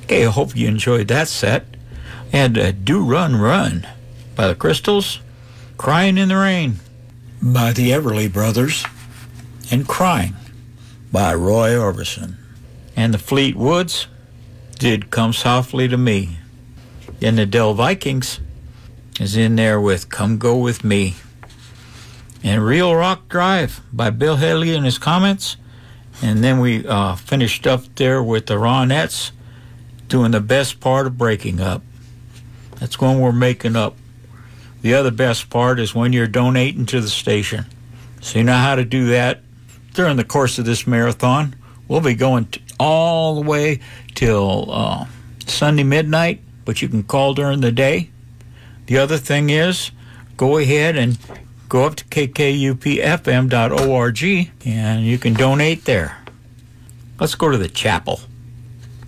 Okay, I hope you enjoyed that set. And Do Run Run by the Crystals, Crying in the Rain by the Everly Brothers, and Crying by Roy Orbison. And the Fleet Woods did Come Softly to Me. And the Del Vikings is in there with Come Go With Me. And Real Rock Drive by Bill Haley and his Comments. And then we finished up there with the Ronettes doing The Best Part of Breaking Up. That's when we're making up. The other best part is when you're donating to the station. So you know how to do that. During the course of this marathon, we'll be going all the way till Sunday midnight, but you can call during the day. The other thing is, go ahead and go up to kkupfm.org, and you can donate there. Let's go to the chapel.